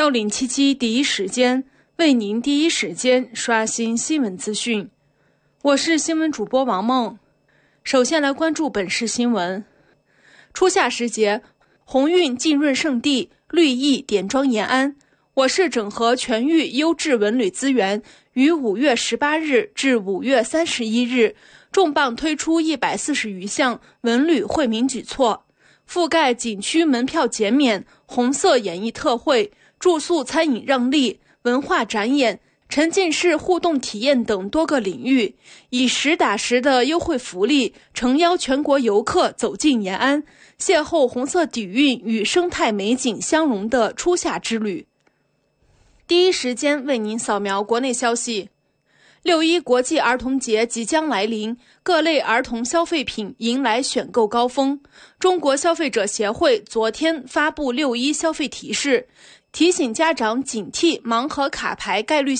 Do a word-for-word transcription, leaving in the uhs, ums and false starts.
幺零七七第一时间为您第一时间刷新新闻资讯。我是新闻主播王梦。首先来关注本市新闻。初夏时节，鸿运浸润圣地，绿意点妆延安。我市整合全域优质文旅资源，于五月十八日至五月三十一日，重磅推出一百四十余项文旅惠民举措，覆盖景区门票减免、红色演艺特惠、住宿餐饮让利、文化展演、沉浸式互动体验等多个领域，以实打实的优惠福利诚邀全国游客走进延安，邂逅红色底蕴与生态美景相融的初夏之旅。第一时间为您扫描国内消息。六一国际儿童节即将来临，各类儿童消费品迎来选购高峰。中国消费者协会昨天发布六一消费提示，提醒家长警惕盲盒卡牌概率